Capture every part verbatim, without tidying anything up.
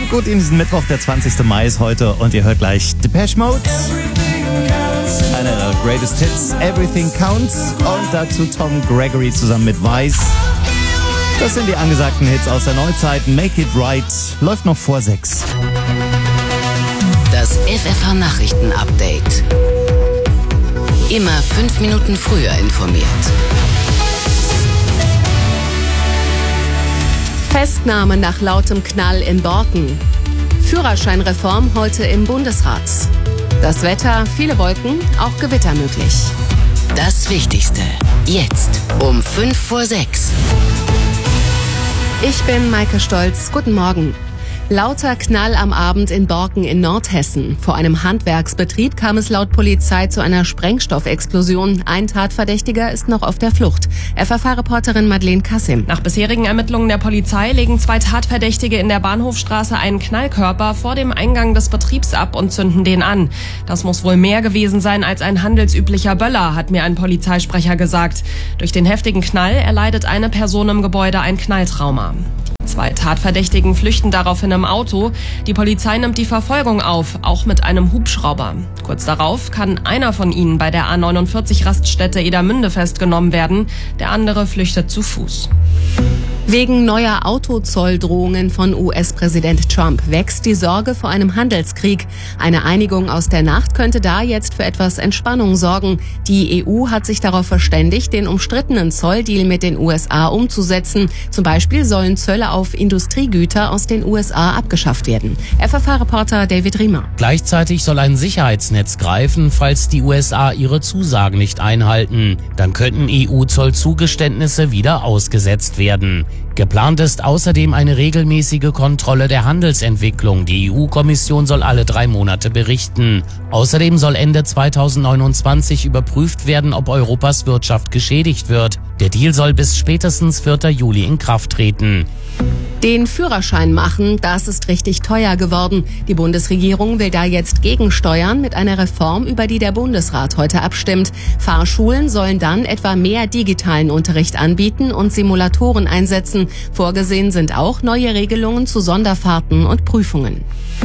Gut, in diesem Mittwoch, der zwanzigste Mai ist heute und ihr hört gleich Depeche Mode. Einer der Greatest Hits, Everything Counts. Und dazu Tom Gregory zusammen mit Vice. Das sind die angesagten Hits aus der Neuzeit. Make It Right läuft noch vor sechs. Das F F H-Nachrichten-Update. Immer fünf Minuten früher informiert. Festnahme nach lautem Knall in Borken. Führerscheinreform heute im Bundesrat. Das Wetter, viele Wolken, auch Gewitter möglich. Das Wichtigste jetzt um fünf vor sechs. Ich bin Maike Stolz. Guten Morgen. Lauter Knall am Abend in Borken in Nordhessen. Vor einem Handwerksbetrieb kam es laut Polizei zu einer Sprengstoffexplosion. Ein Tatverdächtiger ist noch auf der Flucht. F F H-Reporterin Madeleine Kassim. Nach bisherigen Ermittlungen der Polizei legen zwei Tatverdächtige in der Bahnhofstraße einen Knallkörper vor dem Eingang des Betriebs ab und zünden den an. Das muss wohl mehr gewesen sein als ein handelsüblicher Böller, hat mir ein Polizeisprecher gesagt. Durch den heftigen Knall erleidet eine Person im Gebäude ein Knalltrauma. Zwei Tatverdächtigen flüchten daraufhin im Auto. Die Polizei nimmt die Verfolgung auf, auch mit einem Hubschrauber. Kurz darauf kann einer von ihnen bei der A neunundvierzig Raststätte Edermünde festgenommen werden. Der andere flüchtet zu Fuß. Wegen neuer Autozolldrohungen von U S-Präsident Trump wächst die Sorge vor einem Handelskrieg. Eine Einigung aus der Nacht könnte da jetzt für etwas Entspannung sorgen. Die E U hat sich darauf verständigt, den umstrittenen Zolldeal mit den U S A umzusetzen. Zum Beispiel sollen Zölle auf Industriegüter aus den U S A abgeschafft werden. F F H-Reporter David Riemer. Gleichzeitig soll ein Sicherheitsnetz greifen, falls die U S A ihre Zusagen nicht einhalten. Dann könnten E U-Zollzugeständnisse wieder ausgesetzt werden. Geplant ist außerdem eine regelmäßige Kontrolle der Handelsentwicklung. Die E U-Kommission soll alle drei Monate berichten. Außerdem soll Ende zweitausendneunundzwanzig überprüft werden, ob Europas Wirtschaft geschädigt wird. Der Deal soll bis spätestens vierten Juli in Kraft treten. Den Führerschein machen, das ist richtig teuer geworden. Die Bundesregierung will da jetzt gegensteuern mit einer Reform, über die der Bundesrat heute abstimmt. Fahrschulen sollen dann etwa mehr digitalen Unterricht anbieten und Simulatoren einsetzen. Vorgesehen sind auch neue Regelungen zu Sonderfahrten und Prüfungen.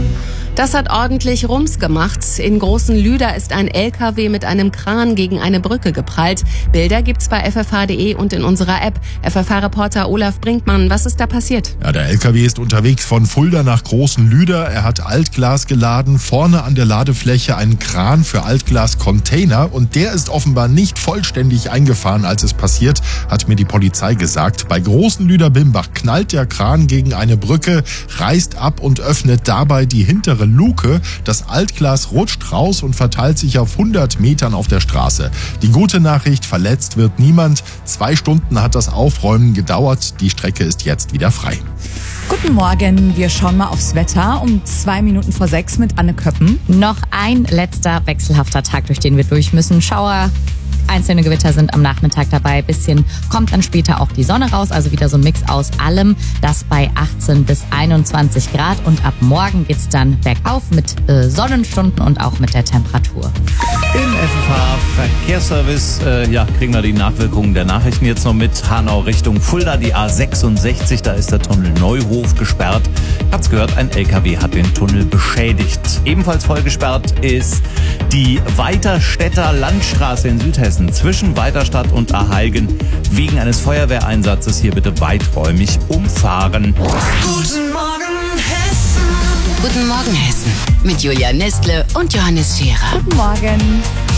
Das hat ordentlich Rums gemacht. In Großen Lüder ist ein L K W mit einem Kran gegen eine Brücke geprallt. Bilder gibt's bei f f h punkt d e und in unserer App. F F H-Reporter Olaf Brinkmann, was ist da passiert? Ja, der L K W ist unterwegs von Fulda nach Großen Lüder. Er hat Altglas geladen, vorne an der Ladefläche einen Kran für Altglas-Container und der ist offenbar nicht vollständig eingefahren, als es passiert, hat mir die Polizei gesagt. Bei Großen Lüder-Bimbach knallt der Kran gegen eine Brücke, reißt ab und öffnet dabei die hintere Luke. Das Altglas rutscht raus und verteilt sich auf hundert Metern auf der Straße. Die gute Nachricht, verletzt wird niemand. Zwei Stunden hat das Aufräumen gedauert. Die Strecke ist jetzt wieder frei. Guten Morgen, wir schauen mal aufs Wetter um zwei Minuten vor sechs mit Anne Köppen. Noch ein letzter wechselhafter Tag, durch den wir durch müssen. Schauer, einzelne Gewitter sind am Nachmittag dabei. Bisschen kommt dann später auch die Sonne raus, also wieder so ein Mix aus allem. Das bei achtzehn bis einundzwanzig Grad und ab morgen geht's dann bergauf mit äh, Sonnenstunden und auch mit der Temperatur. Im F F H-Verkehrsservice äh, ja, kriegen wir die Nachwirkungen der Nachrichten jetzt noch mit. Hanau Richtung Fulda, die A sechsundsechzig, da ist der Tunnel Neuhof gesperrt. Habt's gehört, ein L K W hat den Tunnel beschädigt. Ebenfalls voll gesperrt ist die Weiterstädter Landstraße in Südhessen zwischen Weiterstadt und Aheilgen. Wegen eines Feuerwehreinsatzes hier bitte weiträumig umfahren. Guten Morgen Hessen. Guten Morgen Hessen mit Julia Nestle und Johannes Scherer. Guten Morgen.